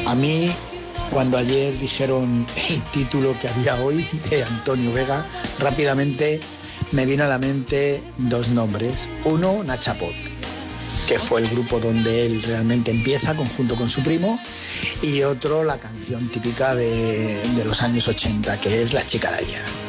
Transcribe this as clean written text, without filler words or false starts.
A mí, cuando ayer dijeron el título que había hoy de Antonio Vega, rápidamente me vino a la mente dos nombres. Uno, Nachapot, que fue el grupo donde él realmente empieza, conjunto con su primo, y otro, la canción típica de los años 80, que es La Chica de ayer.